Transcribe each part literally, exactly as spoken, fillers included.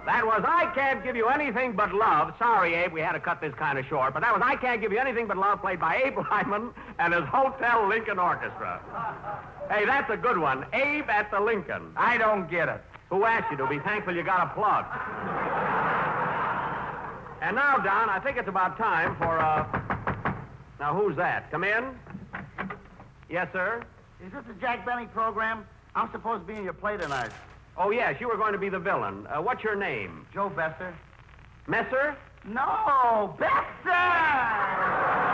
That was I Can't Give You Anything But Love. Sorry, Abe, we had to cut this kind of short, but that was I Can't Give You Anything But Love, played by Abe Lyman and his Hotel Lincoln Orchestra. Hey, that's a good one. Abe at the Lincoln. I don't get it. Who asked you to? Be thankful you got a plug. And now, Don, I think it's about time for, uh... Now, who's that? Come in. Yes, sir? Is this the Jack Benny program? I'm supposed to be in your play tonight. Oh, yes, you were going to be the villain. Uh, what's your name? Joe Besser. Messer? No, Besser!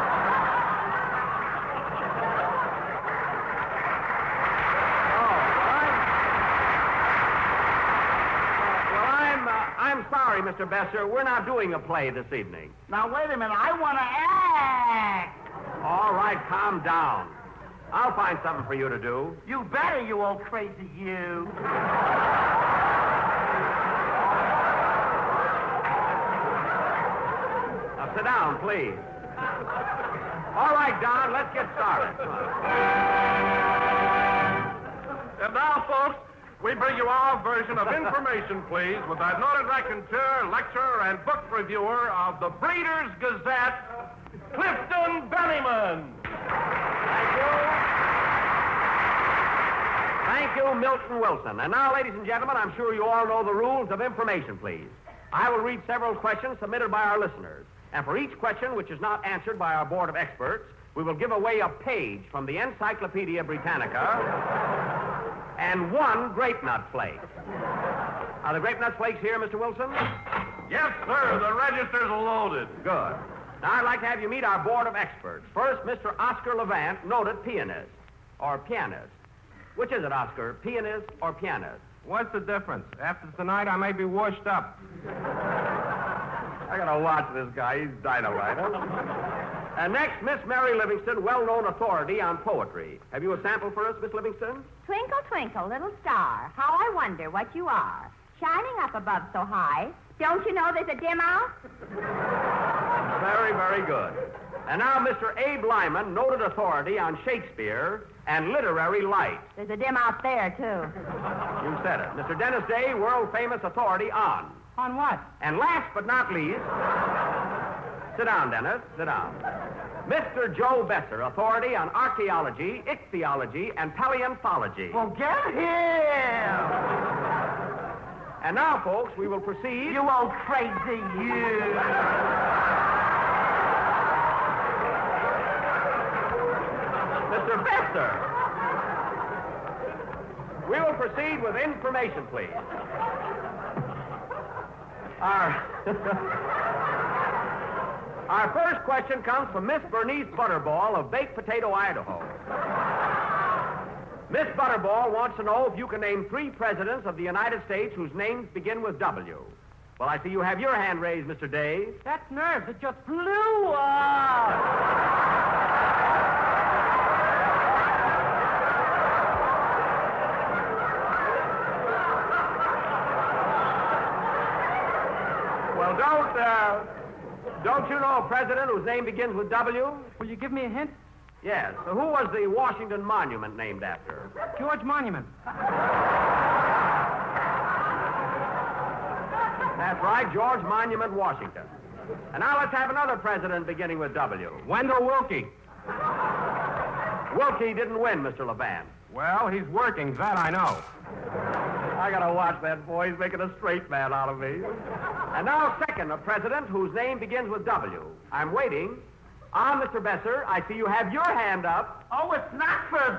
I'm sorry, Mister Besser. We're not doing a play this evening. Now, wait a minute. I want to act. All right, calm down. I'll find something for you to do. You better, you old crazy you. Now, sit down, please. All right, Don, let's get started. And now, folks, we bring you our version of Information, Please, with our noted raconteur, lecturer, and book reviewer of the Breeders' Gazette, Clifton Bennyman. Thank you. Thank you, Milton Wilson. And now, ladies and gentlemen, I'm sure you all know the rules of Information, Please. I will read several questions submitted by our listeners. And for each question which is not answered by our board of experts, we will give away a page from the Encyclopedia Britannica and one grape nut flake. Are the grape nut flakes here, Mister Wilson? Yes, sir. The register's loaded. Good. Now, I'd like to have you meet our board of experts. First, Mister Oscar Levant, noted pianist. Or pianist. Which is it, Oscar? Pianist or pianist? What's the difference? After tonight, I may be washed up. I gotta watch this guy. He's dynamite, huh? And next, Miss Mary Livingston, well-known authority on poetry. Have you a sample for us, Miss Livingston? Twinkle, twinkle, little star, how I wonder what you are. Shining up above so high, don't you know there's a dim out? Very, very good. And now, Mister Abe Lyman, noted authority on Shakespeare and literary light. There's a dim out there, too. You said it. Mister Dennis Day, world-famous authority on. On what? And last but not least... Sit down, Dennis. Sit down. Mister Joe Besser, authority on archaeology, ichthyology, and paleontology. Well, get him! And now, folks, we will proceed... You old crazy you! Mister Besser! We will proceed with Information, please. Our... Our first question comes from Miss Bernice Butterball of Baked Potato, Idaho. Miss Butterball wants to know if you can name three presidents of the United States whose names begin with W. Well, I see you have your hand raised, Mister Day. That's nerves. It just flew up. Well, don't, uh... Don't you know a president whose name begins with W? Will you give me a hint? Yes. So who was the Washington Monument named after? George Monument. That's right, George Monument, Washington. And now let's have another president beginning with W. Wendell Willkie. Willkie didn't win, Mister Levant. Well, he's working, that I know. I gotta watch that boy. He's making a straight man out of me. And now, second, a president whose name begins with W. I'm waiting. Ah, Mister Besser, I see you have your hand up. Oh, it's not for